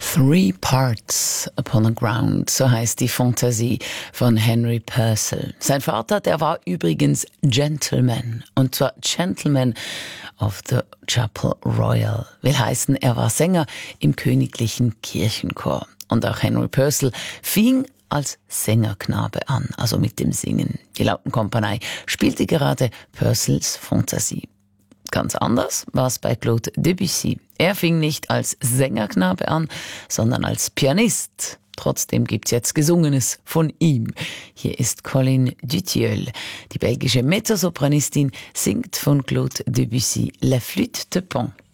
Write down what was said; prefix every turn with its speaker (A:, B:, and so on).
A: Three Parts Upon a Ground, so heißt die Fantasie von Henry Purcell. Sein Vater, der war übrigens Gentleman, und zwar Gentleman of the Chapel Royal. Will heißen, er war Sänger im königlichen Kirchenchor. Und auch Henry Purcell fing als Sängerknabe an, also mit dem Singen. Die Lautenkompanie spielte gerade Purcells Fantasie. Ganz anders war es bei Claude Debussy. Er fing nicht als Sängerknabe an, sondern als Pianist. Trotzdem gibt's jetzt Gesungenes von ihm. Hier ist Colline Dutilleul. Die belgische Mezzosopranistin singt von Claude Debussy La Flûte de Pan.